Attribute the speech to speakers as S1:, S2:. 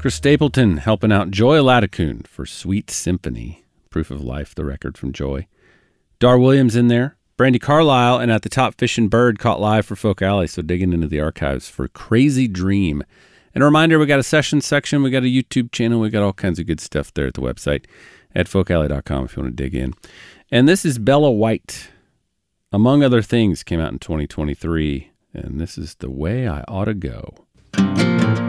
S1: Chris Stapleton helping out Joy Latticoon for Sweet Symphony. Proof of Life, the record from Joy. Dar Williams in there. Brandy Carlisle, and at the top, Fish and Bird caught live for Folk Alley, so digging into the archives for Crazy Dream. And a reminder, we got a session section, we got a YouTube channel, we got all kinds of good stuff there at the website at folkalley.com if you want to dig in. And this is Bella White. Among Other Things came out in 2023, and this is The Way I Ought to Go.